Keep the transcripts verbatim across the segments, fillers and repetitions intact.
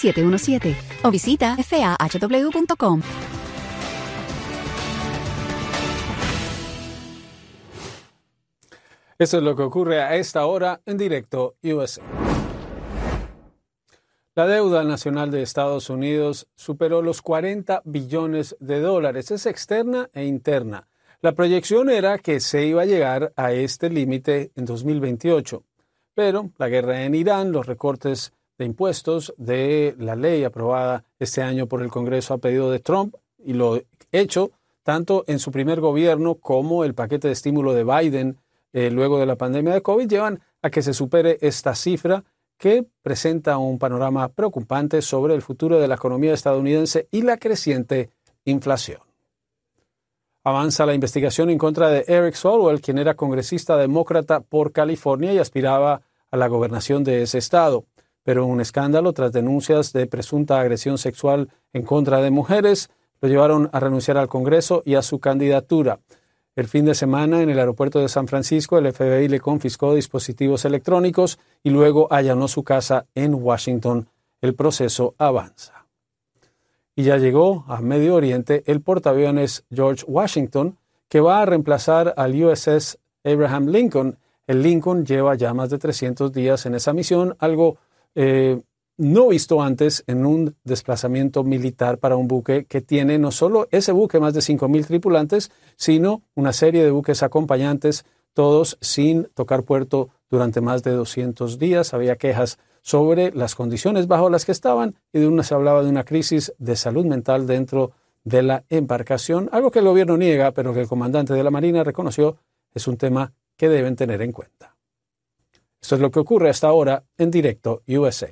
siete uno siete o visita f a h w punto com. Eso es lo que ocurre a esta hora en Directo U S A. La deuda nacional de Estados Unidos superó los cuarenta billones de dólares. Es externa e interna. La proyección era que se iba a llegar a este límite en dos mil veintiocho. Pero la guerra en Irán, los recortes de impuestos de la ley aprobada este año por el Congreso a pedido de Trump y lo hecho tanto en su primer gobierno como el paquete de estímulo de Biden eh, luego de la pandemia de COVID llevan a que se supere esta cifra que presenta un panorama preocupante sobre el futuro de la economía estadounidense y la creciente inflación. Avanza la investigación en contra de Eric Swalwell, quien era congresista demócrata por California y aspiraba a la gobernación de ese estado. Pero un escándalo tras denuncias de presunta agresión sexual en contra de mujeres lo llevaron a renunciar al Congreso y a su candidatura. El fin de semana, en el aeropuerto de San Francisco, el F B I le confiscó dispositivos electrónicos y luego allanó su casa en Washington. El proceso avanza. Y ya llegó a Medio Oriente el portaaviones George Washington, que va a reemplazar al U S S Abraham Lincoln. El Lincoln lleva ya más de trescientos días en esa misión, algo eh, no visto antes en un desplazamiento militar para un buque que tiene no solo ese buque más de cinco mil tripulantes, sino una serie de buques acompañantes, todos sin tocar puerto durante más de doscientos días. Había quejas sobre las condiciones bajo las que estaban y de una se hablaba de una crisis de salud mental dentro de la embarcación, algo que el gobierno niega, pero que el comandante de la Marina reconoció es un tema que deben tener en cuenta. Esto es lo que ocurre hasta ahora en Directo U S A.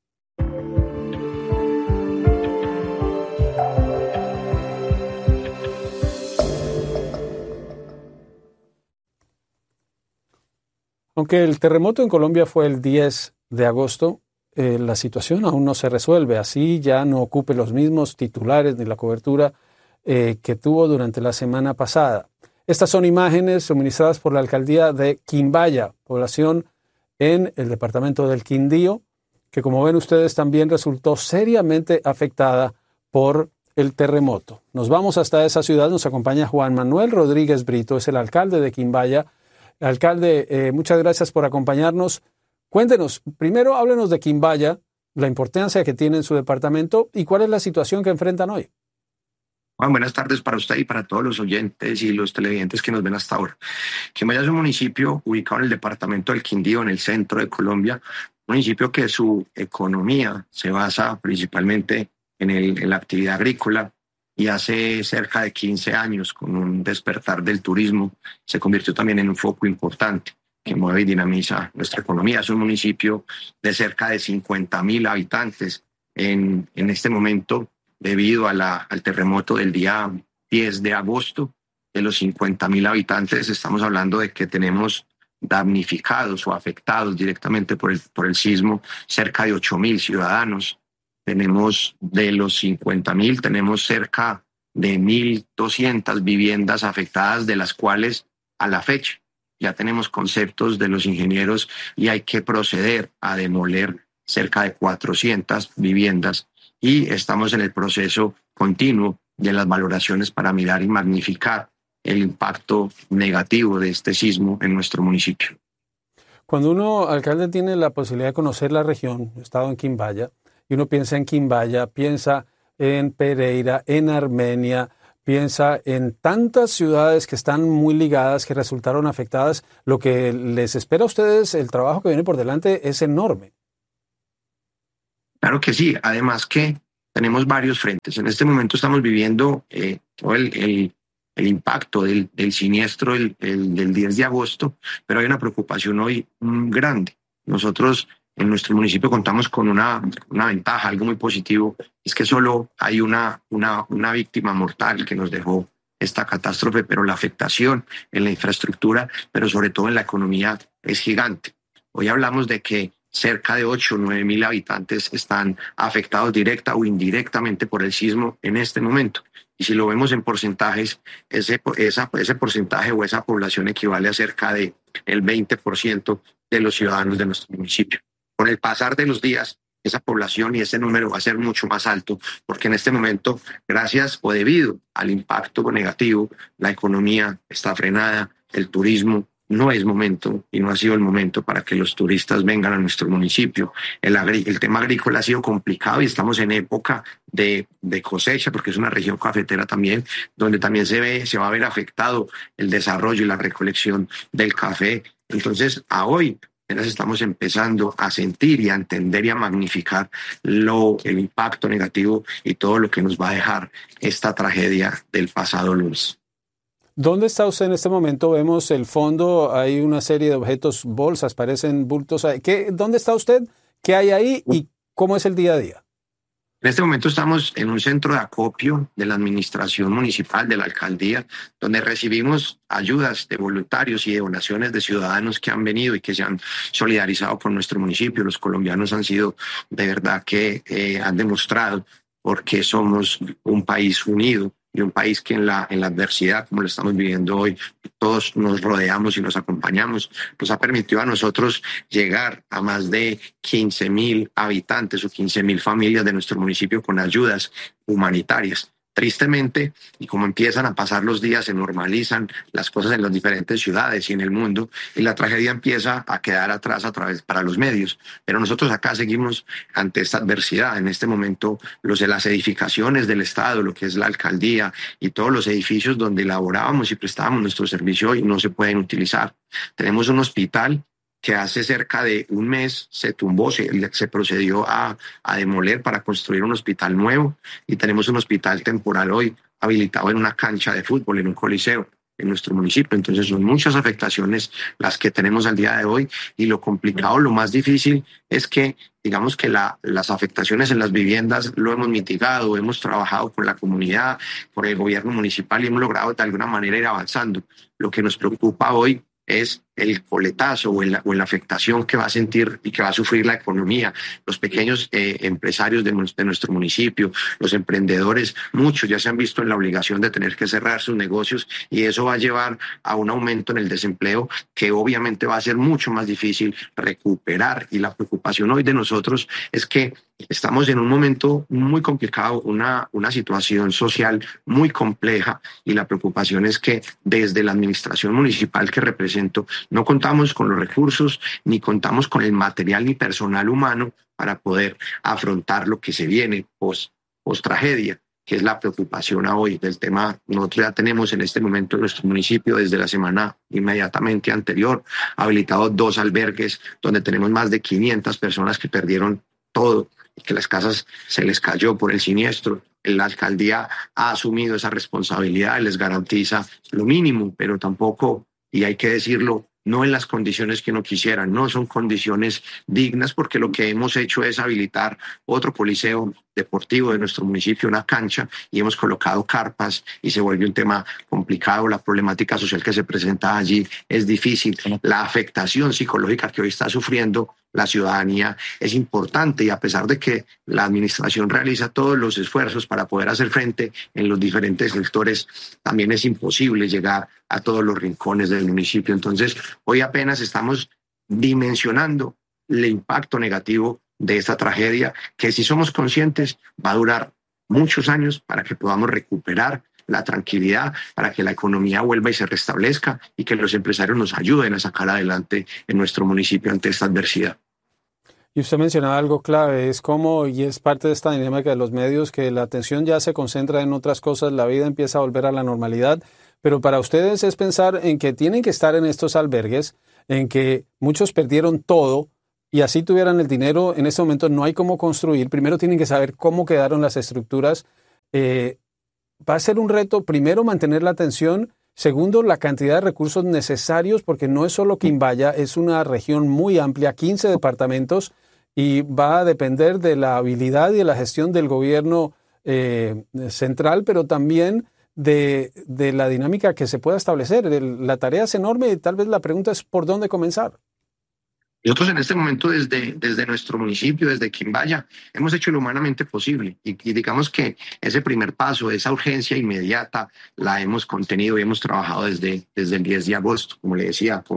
Aunque el terremoto en Colombia fue el diez de agosto, eh, la situación aún no se resuelve. Así ya no ocupe los mismos titulares ni la cobertura eh, que tuvo durante la semana pasada. Estas son imágenes suministradas por la alcaldía de Quimbaya, población en el departamento del Quindío, que como ven ustedes también resultó seriamente afectada por el terremoto. Nos vamos hasta esa ciudad, nos acompaña Juan Manuel Rodríguez Brito, es el alcalde de Quimbaya. Alcalde, eh, muchas gracias por acompañarnos. Cuéntenos, primero háblenos de Quimbaya, la importancia que tiene en su departamento y cuál es la situación que enfrentan hoy. Bueno, buenas tardes para usted y para todos los oyentes y los televidentes que nos ven hasta ahora. Quimbaya es un municipio ubicado en el departamento del Quindío, en el centro de Colombia, un municipio que su economía se basa principalmente en, el, en la actividad agrícola. Y hace cerca de quince años, con un despertar del turismo, se convirtió también en un foco importante que mueve y dinamiza nuestra economía. Es un municipio de cerca de cincuenta mil habitantes en, en este momento, debido a la, al terremoto del día diez de agosto. De los cincuenta mil habitantes, estamos hablando de que tenemos damnificados o afectados directamente por el, por el sismo cerca de ocho mil ciudadanos. Tenemos de los cincuenta mil, tenemos cerca de mil doscientas viviendas afectadas, de las cuales a la fecha ya tenemos conceptos de los ingenieros y hay que proceder a demoler cerca de cuatrocientas viviendas y estamos en el proceso continuo de las valoraciones para mirar y magnificar el impacto negativo de este sismo en nuestro municipio. Cuando uno, alcalde, tiene la posibilidad de conocer la región, he estado en Quimbaya, y uno piensa en Quimbaya, piensa en Pereira, en Armenia, piensa en tantas ciudades que están muy ligadas, que resultaron afectadas. Lo que les espera a ustedes, el trabajo que viene por delante es enorme. Claro que sí, además que tenemos varios frentes. En este momento estamos viviendo eh, todo el, el, el impacto del, del siniestro el, el, del diez de agosto, pero hay una preocupación hoy mm, grande. Nosotros en nuestro municipio contamos con una, una ventaja, algo muy positivo, es que solo hay una, una, una víctima mortal que nos dejó esta catástrofe, pero la afectación en la infraestructura, pero sobre todo en la economía, es gigante. Hoy hablamos de que cerca de ocho o nueve mil habitantes están afectados directa o indirectamente por el sismo en este momento. Y si lo vemos en porcentajes, ese, esa, ese porcentaje o esa población equivale a cerca del veinte por ciento de los ciudadanos de nuestro municipio. Con el pasar de los días, esa población y ese número va a ser mucho más alto, porque en este momento, gracias o debido al impacto negativo, la economía está frenada, el turismo no es momento y no ha sido el momento para que los turistas vengan a nuestro municipio. El, agri el tema agrícola ha sido complicado y estamos en época de, de cosecha, porque es una región cafetera también, donde también se ve, se va a ver afectado el desarrollo y la recolección del café. Entonces, a hoy apenas estamos empezando a sentir y a entender y a magnificar lo, el impacto negativo y todo lo que nos va a dejar esta tragedia del pasado lunes. ¿Dónde está usted en este momento? Vemos el fondo, hay una serie de objetos, bolsas, parecen bultos. ¿Qué, ¿Dónde está usted? ¿Qué hay ahí y cómo es el día a día? En este momento estamos en un centro de acopio de la administración municipal, de la alcaldía, donde recibimos ayudas de voluntarios y de donaciones de ciudadanos que han venido y que se han solidarizado con nuestro municipio. Los colombianos han sido de verdad que eh, han demostrado por qué somos un país unido y un país que en la, en la adversidad, como lo estamos viviendo hoy, todos nos rodeamos y nos acompañamos, pues ha permitido a nosotros llegar a más de quince mil habitantes o quince mil familias de nuestro municipio con ayudas humanitarias. Tristemente, y como empiezan a pasar los días, se normalizan las cosas en las diferentes ciudades y en el mundo, y la tragedia empieza a quedar atrás a través para los medios. Pero nosotros acá seguimos ante esta adversidad. En este momento, los de las edificaciones del Estado, lo que es la alcaldía y todos los edificios donde laborábamos y prestábamos nuestro servicio hoy no se pueden utilizar. Tenemos un hospital que hace cerca de un mes se tumbó, se, se procedió a, a demoler para construir un hospital nuevo, y tenemos un hospital temporal hoy habilitado en una cancha de fútbol, en un coliseo en nuestro municipio. Entonces son muchas afectaciones las que tenemos al día de hoy, y lo complicado, lo más difícil es que digamos que la, las afectaciones en las viviendas lo hemos mitigado, hemos trabajado con la comunidad, con el gobierno municipal y hemos logrado de alguna manera ir avanzando. Lo que nos preocupa hoy es el coletazo o, el, o la afectación que va a sentir y que va a sufrir la economía, los pequeños eh, empresarios de, de nuestro municipio, los emprendedores. Muchos ya se han visto en la obligación de tener que cerrar sus negocios, y eso va a llevar a un aumento en el desempleo que obviamente va a ser mucho más difícil recuperar. Y la preocupación hoy de nosotros es que estamos en un momento muy complicado, una, una situación social muy compleja, y la preocupación es que desde la administración municipal que represento no contamos con los recursos, ni contamos con el material ni personal humano para poder afrontar lo que se viene post, post tragedia, que es la preocupación a hoy del tema. Nosotros ya tenemos en este momento en nuestro municipio, desde la semana inmediatamente anterior, habilitados dos albergues donde tenemos más de quinientas personas que perdieron todo, y que las casas se les cayó por el siniestro. La alcaldía ha asumido esa responsabilidad y les garantiza lo mínimo, pero tampoco, y hay que decirlo, no en las condiciones que uno quisiera, no son condiciones dignas, porque lo que hemos hecho es habilitar otro coliseo deportivo de nuestro municipio, una cancha, y hemos colocado carpas, y se vuelve un tema complicado. La problemática social que se presenta allí es difícil. La afectación psicológica que hoy está sufriendo la ciudadanía es importante, y a pesar de que la administración realiza todos los esfuerzos para poder hacer frente en los diferentes sectores, también es imposible llegar a todos los rincones del municipio. Entonces, hoy apenas estamos dimensionando el impacto negativo de esta tragedia, que si somos conscientes va a durar muchos años para que podamos recuperar la tranquilidad, para que la economía vuelva y se restablezca, y que los empresarios nos ayuden a sacar adelante en nuestro municipio ante esta adversidad. Y usted mencionaba algo clave, es como, y es parte de esta dinámica de los medios, que la atención ya se concentra en otras cosas, la vida empieza a volver a la normalidad, pero para ustedes es pensar en que tienen que estar en estos albergues, en que muchos perdieron todo, y así tuvieran el dinero. En este momento no hay cómo construir. Primero tienen que saber cómo quedaron las estructuras. Eh, va a ser un reto, primero, mantener la atención. Segundo, la cantidad de recursos necesarios, porque no es solo Quimbaya, es una región muy amplia, quince departamentos, y va a depender de la habilidad y de la gestión del gobierno eh, central, pero también de, de la dinámica que se pueda establecer. El, la tarea es enorme, y tal vez la pregunta es ¿por dónde comenzar? Nosotros en este momento desde, desde nuestro municipio, desde Quimbaya, hemos hecho lo humanamente posible, y, y digamos que ese primer paso, esa urgencia inmediata, la hemos contenido y hemos trabajado desde, desde el diez de agosto, como le decía, con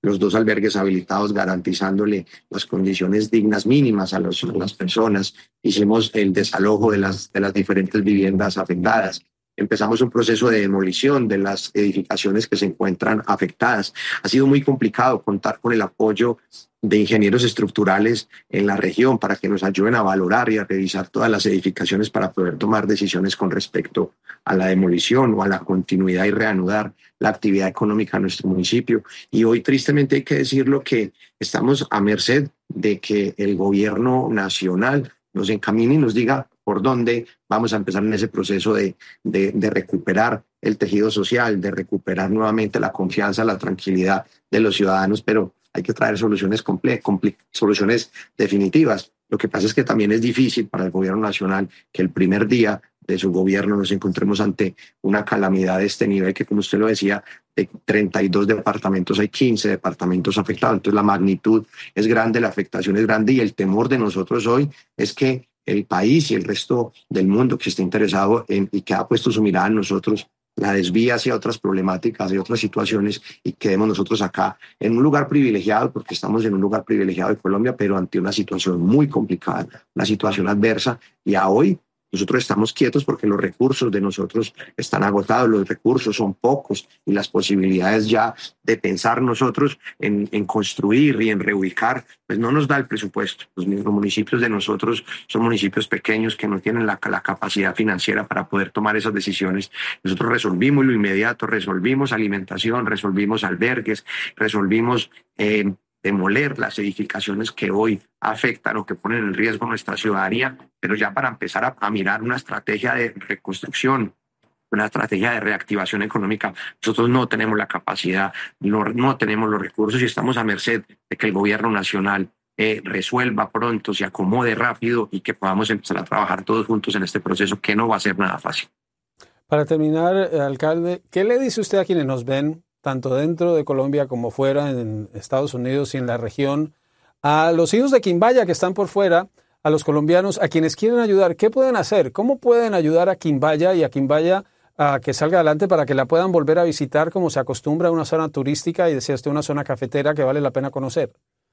los dos albergues habilitados, garantizándole las condiciones dignas mínimas a, los, a las personas. Hicimos el desalojo de las, de las diferentes viviendas afectadas. Empezamos un proceso de demolición de las edificaciones que se encuentran afectadas. Ha sido muy complicado contar con el apoyo de ingenieros estructurales en la región para que nos ayuden a valorar y a revisar todas las edificaciones para poder tomar decisiones con respecto a la demolición o a la continuidad y reanudar la actividad económica en nuestro municipio. Y hoy, tristemente, hay que decirlo que estamos a merced de que el gobierno nacional nos encamine y nos diga por dónde vamos a empezar en ese proceso de, de, de recuperar el tejido social, de recuperar nuevamente la confianza, la tranquilidad de los ciudadanos, pero hay que traer soluciones comple- compl- soluciones definitivas. Lo que pasa es que también es difícil para el gobierno nacional que el primer día de su gobierno nos encontremos ante una calamidad de este nivel, que como usted lo decía, de treinta y dos departamentos hay quince departamentos afectados. Entonces la magnitud es grande, la afectación es grande, y el temor de nosotros hoy es que el país y el resto del mundo que esté interesado en, y que ha puesto su mirada en nosotros, la desvía hacia otras problemáticas, hacia otras situaciones, y quedemos nosotros acá en un lugar privilegiado, porque estamos en un lugar privilegiado de Colombia, pero ante una situación muy complicada, una situación adversa. Y a hoy nosotros estamos quietos porque los recursos de nosotros están agotados, los recursos son pocos, y las posibilidades ya de pensar nosotros en, en construir y en reubicar, pues no nos da el presupuesto. Los mismos municipios de nosotros son municipios pequeños que no tienen la, la capacidad financiera para poder tomar esas decisiones. Nosotros resolvimos lo inmediato, resolvimos alimentación, resolvimos albergues, resolvimos eh, demoler las edificaciones que hoy afectan o que ponen en riesgo nuestra ciudadanía, pero ya para empezar a, a mirar una estrategia de reconstrucción, una estrategia de reactivación económica, nosotros no tenemos la capacidad, no, no tenemos los recursos, y estamos a merced de que el gobierno nacional eh, resuelva pronto, se acomode rápido, y que podamos empezar a trabajar todos juntos en este proceso, que no va a ser nada fácil. Para terminar, alcalde, ¿qué le dice usted a quienes nos ven, tanto dentro de Colombia como fuera, en Estados Unidos y en la región, a los hijos de Quimbaya que están por fuera, a los colombianos, a quienes quieren ayudar? ¿Qué pueden hacer? ¿Cómo pueden ayudar a Quimbaya y a Quimbaya a que salga adelante para que la puedan volver a visitar como se acostumbra a una zona turística y, decía usted, una zona cafetera que vale la pena conocer?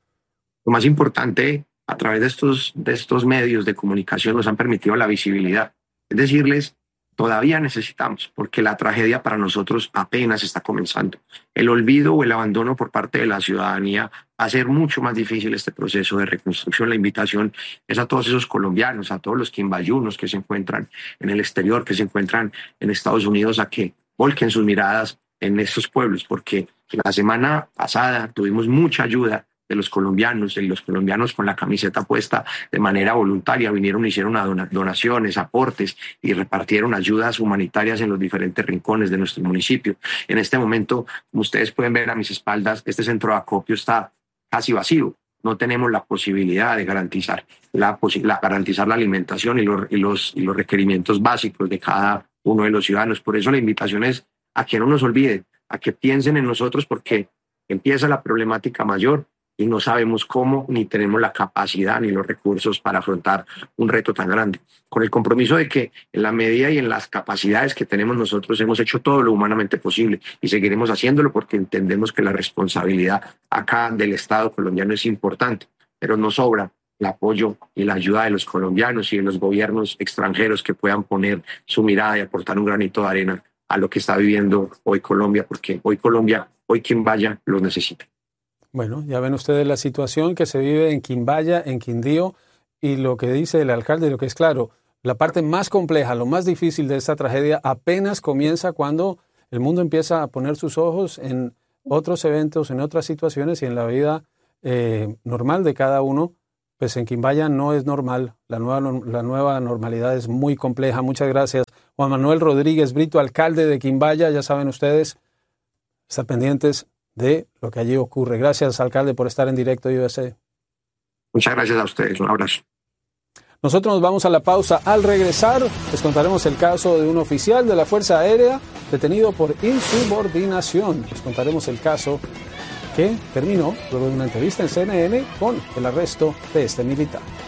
Lo más importante, a través de estos, de estos medios de comunicación, nos han permitido la visibilidad. Es decirles, todavía necesitamos, porque la tragedia para nosotros apenas está comenzando. El olvido o el abandono por parte de la ciudadanía va a hacer mucho más difícil este proceso de reconstrucción. La invitación es a todos esos colombianos, a todos los quimbayunos que se encuentran en el exterior, que se encuentran en Estados Unidos, a que volquen sus miradas en estos pueblos, porque la semana pasada tuvimos mucha ayuda de los colombianos, y los colombianos con la camiseta puesta de manera voluntaria vinieron, hicieron donaciones, aportes, y repartieron ayudas humanitarias en los diferentes rincones de nuestro municipio. En este momento, como ustedes pueden ver a mis espaldas, este centro de acopio está casi vacío. No tenemos la posibilidad de garantizar la, la, garantizar la alimentación y los, y, los, y los requerimientos básicos de cada uno de los ciudadanos. Por eso la invitación es a que no nos olviden, a que piensen en nosotros, porque empieza la problemática mayor y no sabemos cómo, ni tenemos la capacidad ni los recursos para afrontar un reto tan grande. Con el compromiso de que en la medida y en las capacidades que tenemos nosotros hemos hecho todo lo humanamente posible, y seguiremos haciéndolo, porque entendemos que la responsabilidad acá del Estado colombiano es importante, pero nos sobra el apoyo y la ayuda de los colombianos y de los gobiernos extranjeros que puedan poner su mirada y aportar un granito de arena a lo que está viviendo hoy Colombia, porque hoy Colombia, hoy Quimbaya los necesita. Bueno, ya ven ustedes la situación que se vive en Quimbaya, en Quindío, y lo que dice el alcalde, lo que es claro, la parte más compleja, lo más difícil de esta tragedia apenas comienza cuando el mundo empieza a poner sus ojos en otros eventos, en otras situaciones y en la vida eh, normal de cada uno. Pues en Quimbaya no es normal, la nueva, la nueva normalidad es muy compleja. Muchas gracias, Juan Manuel Rodríguez Brito, alcalde de Quimbaya. Ya saben ustedes, estar pendientes de lo que allí ocurre. Gracias, alcalde, por estar en directo U S A. Muchas gracias a ustedes. Un abrazo. Nosotros nos vamos a la pausa. Al regresar, les contaremos el caso de un oficial de la Fuerza Aérea detenido por insubordinación. Les contaremos el caso que terminó luego de una entrevista en C N N con el arresto de este militar.